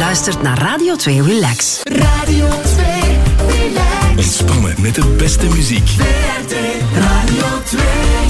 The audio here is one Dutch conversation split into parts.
luistert naar Radio 2 Relax. Radio 2 Relax. Ontspannen met de beste muziek. VRT Radio 2.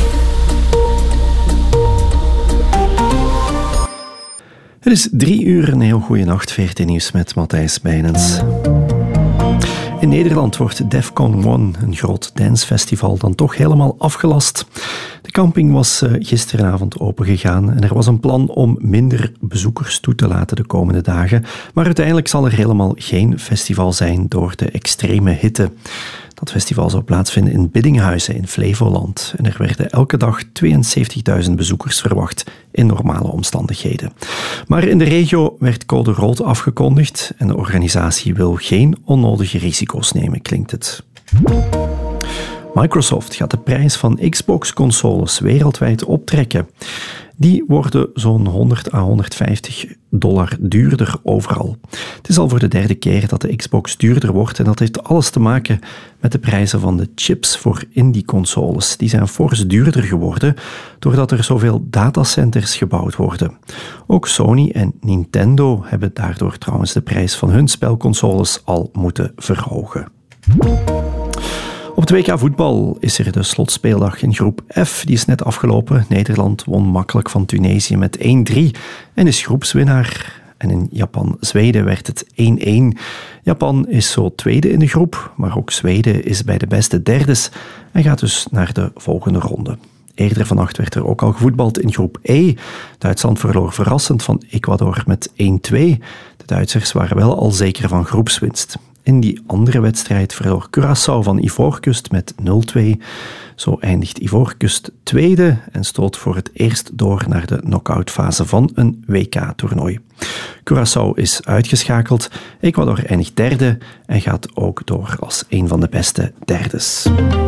Het is 3 uur, een heel goede nacht. VRT Nieuws met Matthijs Bijnens. In Nederland wordt Defcon 1, een groot dancefestival, dan toch helemaal afgelast. De camping was gisteravond opengegaan en er was een plan om minder bezoekers toe te laten de komende dagen. Maar uiteindelijk zal er helemaal geen festival zijn door de extreme hitte. Dat festival zou plaatsvinden in Biddinghuizen in Flevoland. En er werden elke dag 72.000 bezoekers verwacht in normale omstandigheden. Maar in de regio werd code rood afgekondigd en de organisatie wil geen onnodige risico's nemen, klinkt het. Microsoft gaat de prijs van Xbox-consoles wereldwijd optrekken. Die worden zo'n $100 à $150 duurder overal. Het is al voor de 3e keer dat de Xbox duurder wordt en dat heeft alles te maken met de prijzen van de chips voor in die consoles. Die zijn fors duurder geworden doordat er zoveel datacenters gebouwd worden. Ook Sony en Nintendo hebben daardoor trouwens de prijs van hun spelconsoles al moeten verhogen. Op het WK voetbal is er de slotspeeldag in groep F. Die is net afgelopen. Nederland won makkelijk van Tunesië met 1-3 en is groepswinnaar. En in Japan-Zweden werd het 1-1. Japan is zo tweede in de groep, maar ook Zweden is bij de beste derdes en gaat dus naar de volgende ronde. Eerder vannacht werd er ook al gevoetbald in groep E. Duitsland verloor verrassend van Ecuador met 1-2. De Duitsers waren wel al zeker van groepswinst. In die andere wedstrijd verloor Curaçao van Ivoorkust met 0-2. Zo eindigt Ivoorkust tweede en stoot voor het eerst door naar de knock-outfase van een WK-toernooi. Curaçao is uitgeschakeld, Ecuador eindigt derde en gaat ook door als een van de beste derdes.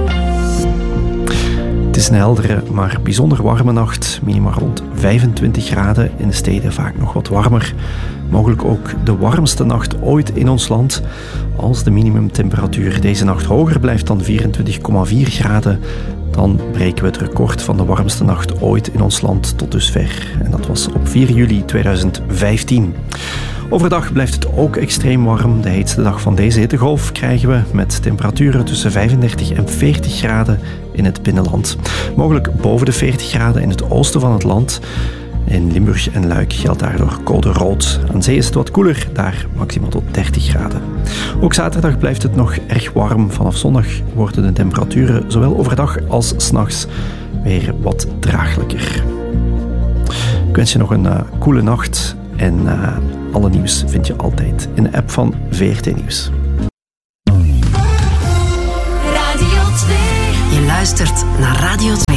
Het is een heldere, maar bijzonder warme nacht. Minima rond 25 graden, in de steden vaak nog wat warmer. Mogelijk ook de warmste nacht ooit in ons land. Als de minimumtemperatuur deze nacht hoger blijft dan 24,4 graden, dan breken we het record van de warmste nacht ooit in ons land tot dusver. En dat was op 4 juli 2015. Overdag blijft het ook extreem warm. De heetste dag van deze hittegolf krijgen we met temperaturen tussen 35 en 40 graden in het binnenland. Mogelijk boven de 40 graden in het oosten van het land. In Limburg en Luik geldt daardoor code rood. Aan zee is het wat koeler, daar maximaal tot 30 graden. Ook zaterdag blijft het nog erg warm. Vanaf zondag worden de temperaturen zowel overdag als 's nachts weer wat draaglijker. Ik wens je nog een koele nacht en alle nieuws vind je altijd in de app van VRT Nieuws. Radio 2. Je luistert naar Radio 2.